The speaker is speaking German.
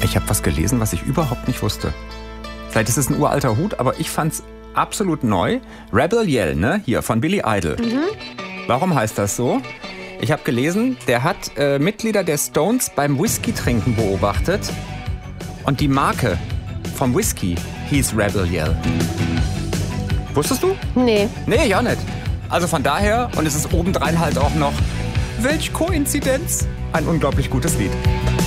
Ich habe was gelesen, was ich überhaupt nicht wusste. Vielleicht ist es ein uralter Hut, aber ich fand's absolut neu. Rebel Yell, ne? Hier, von Billy Idol. Warum heißt das so? Ich habe gelesen, der hat Mitglieder der Stones beim Whisky-Trinken beobachtet. Und die Marke vom Whisky hieß Rebel Yell. Wusstest du? Nee. Nee, ja nicht. Also von daher, und es ist obendrein halt auch noch, welch Koinzidenz, ein unglaublich gutes Lied.